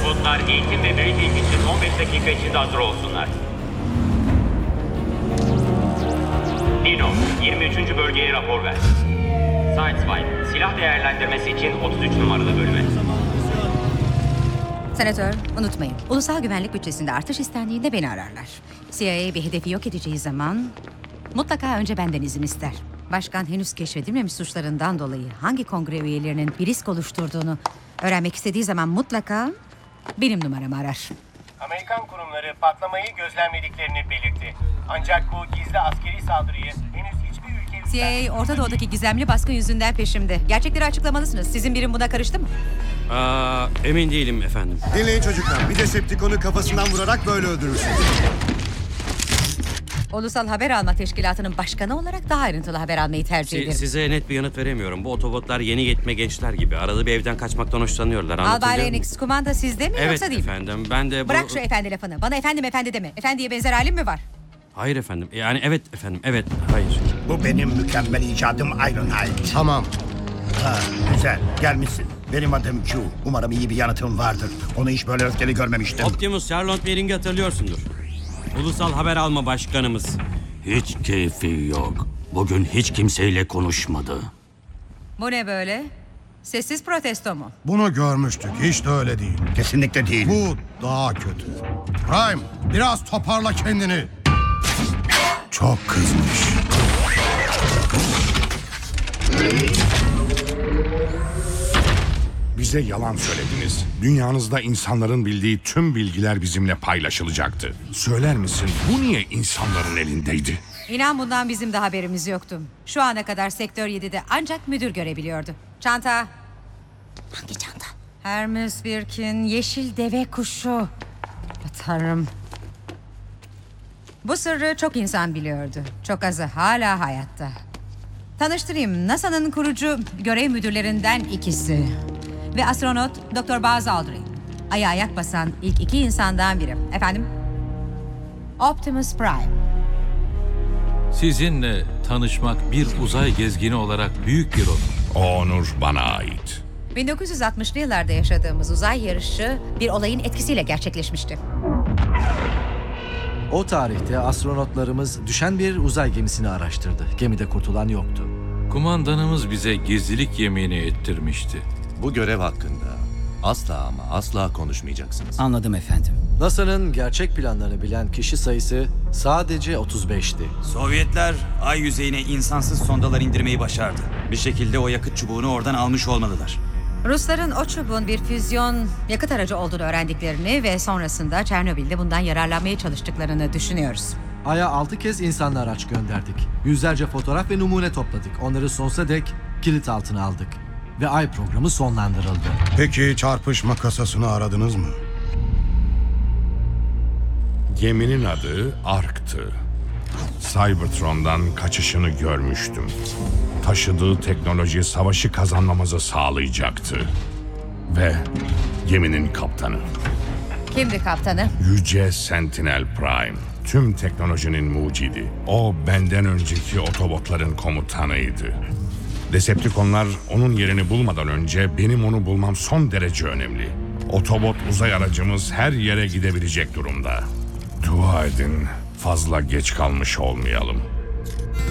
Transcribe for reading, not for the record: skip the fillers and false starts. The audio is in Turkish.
Otobotlar eğitim ve briefing için 15 dakika içinde hazır olsunlar. Dino, 23. bölgeye rapor ver. Sideswipe, silah değerlendirmesi için 33 numaralı bölüme. Senatör, unutmayın. Ulusal güvenlik bütçesinde artış istendiğinde beni ararlar. CIA bir hedefi yok edeceği zaman mutlaka önce benden izin ister. Başkan henüz keşfedilmemiş suçlarından dolayı hangi kongre üyelerinin bir risk oluşturduğunu öğrenmek istediği zaman mutlaka benim numaramı arar. Amerikan kurumları patlamayı gözlemlediklerini belirtti. Ancak bu gizli askeri saldırıyı henüz hiçbir ülke... CIA, Orta Doğu'daki gizemli baskın yüzünden peşimde. Gerçekleri açıklamalısınız. Sizin birim buna karıştı mı? Emin değilim efendim. Dinleyin çocuklar. Bir Decepticon'u kafasından vurarak böyle öldürürsün. Ulusal Haber Alma Teşkilatı'nın başkanı olarak daha ayrıntılı haber almayı tercih ederim. Size net bir yanıt veremiyorum. Bu otobotlar yeni yetme gençler gibi. Arada bir evden kaçmaktan hoşlanıyorlar. Albay Anlatabiliyor muyum? Lennox, kumanda sizde mi Evet yoksa değil mi? efendim. Ben de bu... Bırak şu efendi lafını. Bana efendim efendi deme. Efendiye benzer halim mi var? Hayır efendim. Yani evet efendim. Evet. Hayır. Bu benim mükemmel icadım Ironhide. Tamam. Ha, güzel, gelmişsin. Benim adım Q. Umarım iyi bir yanıtım vardır. Onu hiç böyle öfkeli görmemiştim. Optimus Charlotte Bering'i hatırlıyorsundur. Ulusal Haber Alma Başkanımız. Hiç keyfi yok. Bugün hiç kimseyle konuşmadı. Bu ne böyle? Sessiz protesto mu? Bunu görmüştük. Hiç de öyle değil. Kesinlikle değil. Bu daha kötü. Prime, biraz toparla kendini. Çok kızmış. Bize yalan söylediniz. Dünyanızda insanların bildiği tüm bilgiler bizimle paylaşılacaktı. Söyler misin bu niye insanların elindeydi? İnan bundan bizim de haberimiz yoktu. Şu ana kadar Sektör 7'de ancak müdür görebiliyordu. Çanta. Hangi çanta? Hermes Birkin, yeşil deve kuşu. Tanrım. Bu sırrı çok insan biliyordu. Çok azı hala hayatta. Tanıştırayım. NASA'nın kurucu görev müdürlerinden ikisi. Ve astronot Dr. Buzz Aldrin. Ay'a ayak basan ilk iki insandan biri. Efendim? Optimus Prime. Sizinle tanışmak bir uzay gezgini olarak büyük bir onur. O onur bana ait. 1960'lı yıllarda yaşadığımız uzay yarışı bir olayın etkisiyle gerçekleşmişti. O tarihte astronotlarımız düşen bir uzay gemisini araştırdı. Gemide kurtulan yoktu. Kumandanımız bize gizlilik yemini ettirmişti. Bu görev hakkında asla ama asla konuşmayacaksınız. Anladım efendim. NASA'nın gerçek planlarını bilen kişi sayısı sadece 35'ti. Sovyetler ay yüzeyine insansız sondalar indirmeyi başardı. Bir şekilde o yakıt çubuğunu oradan almış olmalılar. Rusların o çubuğun bir füzyon yakıt aracı olduğunu öğrendiklerini ve sonrasında Çernobil'de bundan yararlanmaya çalıştıklarını düşünüyoruz. Ay'a 6 kez insanlı araç gönderdik. Yüzlerce fotoğraf ve numune topladık. Onları sonsuza dek kilit altına aldık. Ve Ay programı sonlandırıldı. Peki çarpışma kasasını aradınız mı? Geminin adı Ark'tı. Cybertron'dan kaçışını görmüştüm. Taşıdığı teknoloji savaşı kazanmamızı sağlayacaktı. Ve geminin kaptanı. Kimdi kaptanı? Yüce Sentinel Prime. Tüm teknolojinin mucidi. O benden önceki otobotların komutanıydı. Decepticonlar onun yerini bulmadan önce benim onu bulmam son derece önemli. Otobot uzay aracımız her yere gidebilecek durumda. Dua edin fazla geç kalmış olmayalım.